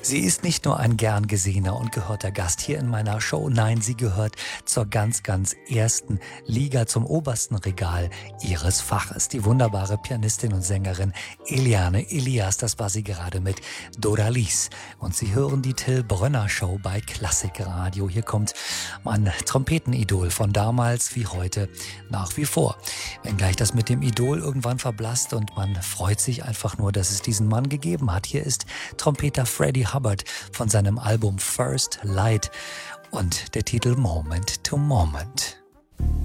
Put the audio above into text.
Sie ist nicht nur ein gern gesehener und gehörter Gast hier in meiner Show, nein, sie gehört zur ganz, ganz ersten Liga, zum obersten Regal ihres Faches. Die wunderbare Pianistin und Sängerin Eliane Elias, das war sie gerade mit Doralice. Und Sie hören die Till Brönner Show bei Klassikradio. Hier kommt mein Trompetenidol von damals wie heute nach wie vor. Wenngleich das mit dem Idol irgendwann verblasst und man freut sich einfach nur, dass es diesen Mann gegeben hat. Hier ist Trompeter Freddie Hubbard von seinem Album First Light und der Titel Moment to Moment.